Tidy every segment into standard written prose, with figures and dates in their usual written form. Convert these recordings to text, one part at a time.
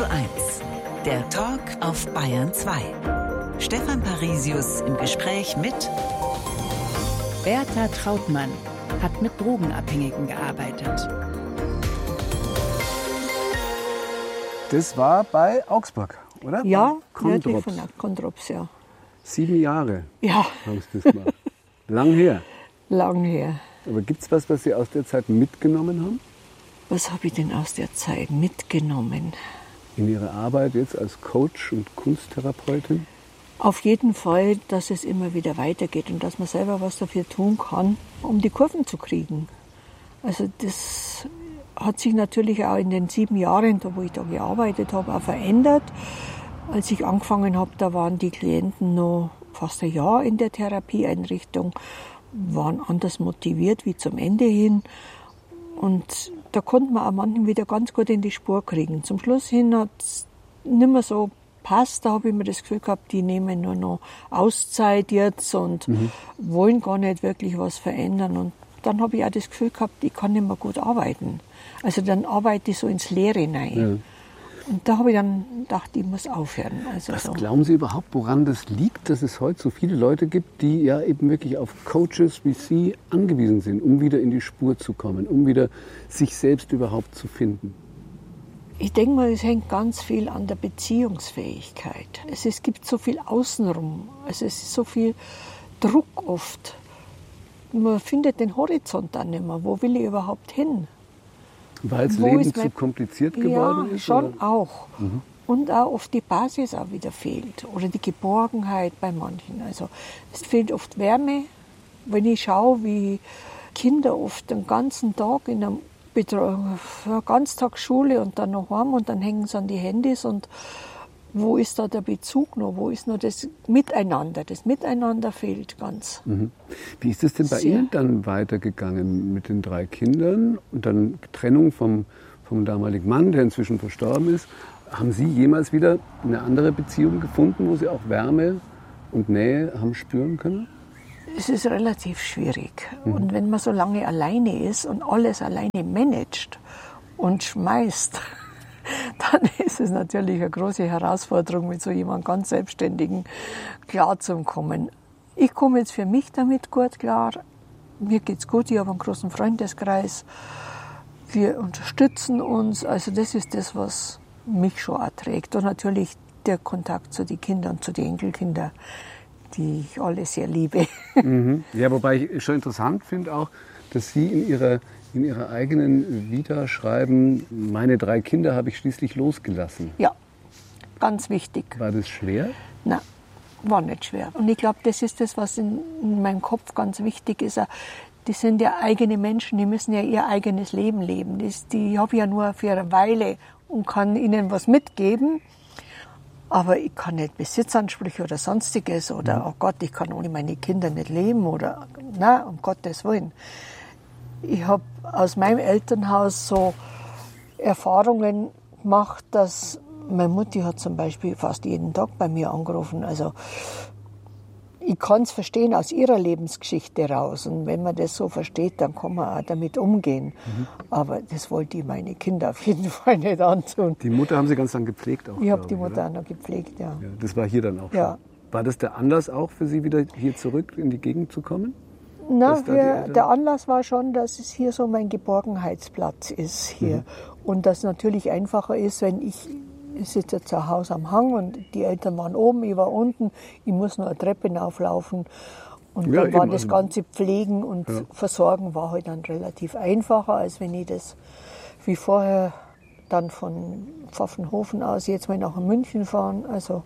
1:1, der Talk auf Bayern 2. Stefan Parisius im Gespräch mit Bertha Trautmann hat mit Drogenabhängigen gearbeitet. Das war bei Augsburg, oder? Ja, Kondrops. von Kondrops, ja. 7 Jahre Ja, haben Sie das gemacht. Lang her. lang her. Aber gibt es was Sie aus der Zeit mitgenommen haben? Was habe ich denn aus der Zeit mitgenommen? In Ihrer Arbeit jetzt als Coach und Kunsttherapeutin? Auf jeden Fall, dass es immer wieder weitergeht und dass man selber was dafür tun kann, um die Kurven zu kriegen. Also das hat sich natürlich auch in den 7 Jahren, da wo ich da gearbeitet habe, auch verändert. Als ich angefangen habe, da waren die Klienten noch fast ein Jahr in der Therapieeinrichtung, waren anders motiviert wie zum Ende hin. Und da konnte man auch manchen wieder ganz gut in die Spur kriegen. Zum Schluss hin hat es nicht mehr so passt. Da habe ich mir das Gefühl gehabt, die nehmen nur noch Auszeit jetzt und wollen gar nicht wirklich was verändern. Und dann habe ich auch das Gefühl gehabt, ich kann nicht mehr gut arbeiten. Also dann arbeite ich so ins Leere hinein. Ja. Und da habe ich dann gedacht, ich muss aufhören. Also Was so. glauben Sie überhaupt, woran das liegt, dass es heute so viele Leute gibt, die ja eben wirklich auf Coaches wie Sie angewiesen sind, um wieder in die Spur zu kommen, um wieder sich selbst überhaupt zu finden? Ich denke mal, es hängt ganz viel an der Beziehungsfähigkeit. Es gibt so viel außenrum. Also es ist so viel Druck oft. Man findet den Horizont dann nicht mehr. Wo will ich überhaupt hin? Weil das Wo Leben ist zu mein- kompliziert geworden Ja, ist? schon oder? auch. Und auch oft die Basis auch wieder fehlt. Oder die Geborgenheit bei manchen. Also es fehlt oft Wärme. Wenn ich schaue, wie Kinder oft den ganzen Tag in einem Ganztagsschule und dann noch heim und dann hängen sie an die Handys und wo ist da der Bezug noch? Wo ist noch das Miteinander? Das Miteinander fehlt ganz. Wie ist es denn bei Sehr. Ihnen dann weitergegangen mit den 3 Kindern und dann Trennung vom damaligen Mann, der inzwischen verstorben ist? Haben Sie jemals wieder eine andere Beziehung gefunden, wo Sie auch Wärme und Nähe haben spüren können? Es ist relativ schwierig. Und wenn man so lange alleine ist und alles alleine managt und schmeißt, dann ist es natürlich eine große Herausforderung, mit so jemandem ganz Selbstständigen klarzukommen. Ich komme jetzt für mich damit gut klar. Mir geht's gut, ich habe einen großen Freundeskreis. Wir unterstützen uns. Also das ist das, was mich schon auch trägt. Und natürlich der Kontakt zu den Kindern, zu den Enkelkindern, die ich alle sehr liebe. Ja, wobei ich schon interessant finde auch, dass Sie in Ihrer eigenen Vita schreiben, meine 3 Kinder habe ich schließlich losgelassen. Ja, ganz wichtig. War das schwer? Nein, war nicht schwer. Und ich glaube, das ist das, was in meinem Kopf ganz wichtig ist. Die sind ja eigene Menschen, die müssen ja ihr eigenes Leben leben. Die habe ich ja nur für eine Weile und kann ihnen was mitgeben. Aber ich kann nicht Besitzansprüche oder Sonstiges oder, oh Gott, ich kann ohne meine Kinder nicht leben oder, na, um Gottes Willen. Ich habe aus meinem Elternhaus so Erfahrungen gemacht, dass meine Mutti hat zum Beispiel fast jeden Tag bei mir angerufen. Also ich kann es verstehen aus ihrer Lebensgeschichte raus. Und wenn man das so versteht, dann kann man auch damit umgehen. Aber das wollte ich meine Kinder auf jeden Fall nicht antun. Die Mutter haben Sie ganz lang gepflegt auch, Ich habe glaube die Mutter oder? auch noch gepflegt, ja. Ja, das war hier dann auch Ja. schon. War das der Anlass auch für Sie, wieder hier zurück in die Gegend zu kommen? Na, Dass da die Eltern- der Anlass war schon, dass es hier so mein Geborgenheitsplatz ist hier. Und das natürlich einfacher ist, wenn ich sitze zu Hause am Hang und die Eltern waren oben, ich war unten, ich muss nur eine Treppe hinauflaufen. Und Ja, dann war eben, das also- ganze Pflegen und Versorgen war halt dann relativ einfacher, als wenn ich das wie vorher dann von Pfaffenhofen aus jetzt mal nach München fahren. Also,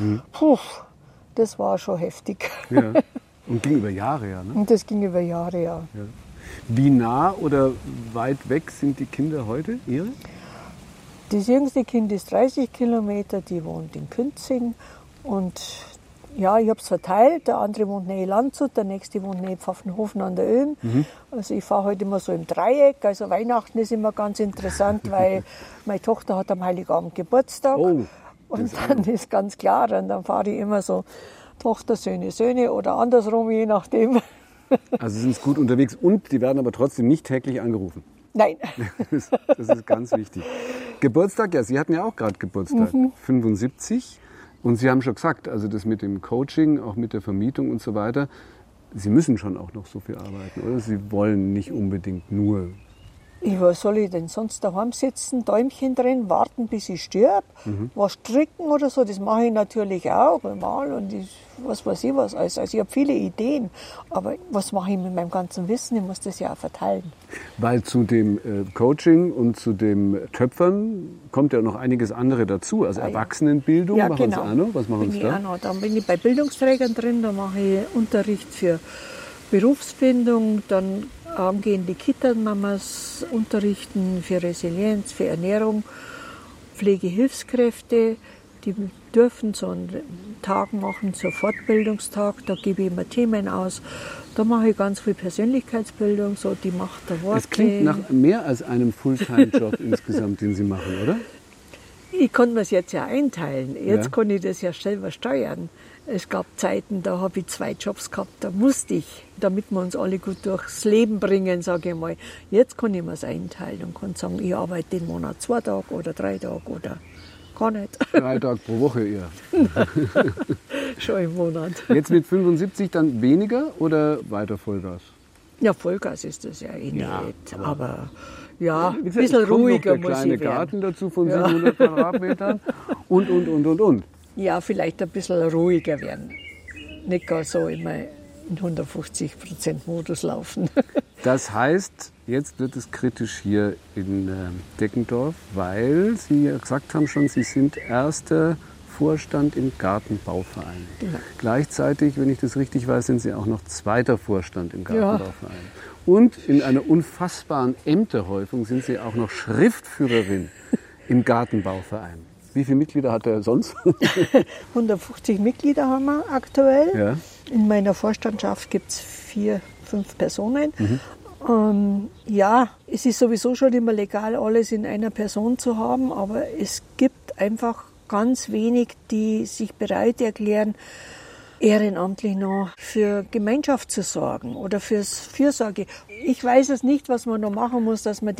das war schon heftig. Ja. Und ging über Jahre, ja. Ne? Und das ging über Jahre, ja. Wie nah oder weit weg sind die Kinder heute, Ihre? Das jüngste Kind ist 30 Kilometer, die wohnt in Künzing. Und ja, ich habe es verteilt. Der andere wohnt nähe Landshut, der nächste wohnt nähe Pfaffenhofen an der Ilm. Also ich fahre heute immer so im Dreieck. Also Weihnachten ist immer ganz interessant, weil meine Tochter hat am Heiligabend Geburtstag. Oh, und dann ist ganz klar, und dann fahre ich immer so Tochter, Söhne, Söhne oder andersrum, je nachdem. Also Sie sind gut unterwegs und die werden aber trotzdem nicht täglich angerufen. Nein. Das ist ganz wichtig. Geburtstag, ja, Sie hatten ja auch gerade Geburtstag, 75. Und Sie haben schon gesagt, also das mit dem Coaching, auch mit der Vermietung und so weiter, Sie müssen schon auch noch so viel arbeiten, oder? Sie wollen nicht unbedingt nur... Was soll ich denn sonst daheim sitzen, Däumchen drin, warten, bis ich stirb? Was stricken oder so, das mache ich natürlich auch mal und was weiß ich was. Also ich habe viele Ideen, aber was mache ich mit meinem ganzen Wissen? Ich muss das ja auch verteilen. Weil zu dem Coaching und zu dem Töpfern kommt ja noch einiges andere dazu. Also Erwachsenenbildung ja, machen genau. Sie auch noch. Was machen Sie da? Dann bin ich bei Bildungsträgern drin, da mache ich Unterricht für Berufsfindung, dann angehende Kita-Mamas unterrichten für Resilienz, für Ernährung, Pflegehilfskräfte, die dürfen so einen Tag machen, so einen Fortbildungstag, da gebe ich immer Themen aus. Da mache ich ganz viel Persönlichkeitsbildung, so die Macht der Worte. Es klingt nach mehr als einem Fulltime-Job insgesamt, den Sie machen, oder? Ich kann mir es jetzt ja einteilen. Jetzt kann ich das ja selber steuern. Es gab Zeiten, da habe ich 2 Jobs gehabt, da musste ich, damit wir uns alle gut durchs Leben bringen, sage ich mal. Jetzt kann ich mir es einteilen und kann sagen, ich arbeite den Monat 2 Tage oder 3 Tage oder gar nicht. 3 Tage pro Woche eher. Schon im Monat. Jetzt mit 75 dann weniger oder weiter Vollgas? Ja, Vollgas ist das ja nicht. Aber ja, ein Wie gesagt, bisschen es kommt ruhiger noch der muss kleine ich werden. Garten dazu von 700 Quadratmetern und. Ja, vielleicht ein bisschen ruhiger werden. Nicht gar so immer in 150% Modus laufen. Das heißt, jetzt wird es kritisch hier in Deggendorf, weil Sie ja gesagt haben schon, Sie sind erster Vorstand im Gartenbauverein. Genau. Gleichzeitig, wenn ich das richtig weiß, sind Sie auch noch zweiter Vorstand im Gartenbauverein. Und in einer unfassbaren Ämterhäufung sind Sie auch noch Schriftführerin im Gartenbauverein. Wie viele Mitglieder hat er sonst? 150 Mitglieder haben wir aktuell. Ja. In meiner Vorstandschaft gibt es 4, 5 Personen. Ja, es ist sowieso schon immer legal, alles in einer Person zu haben, aber es gibt einfach ganz wenig, die sich bereit erklären, ehrenamtlich noch für Gemeinschaft zu sorgen oder fürs Fürsorge. Ich weiß es nicht, was man noch machen muss, dass man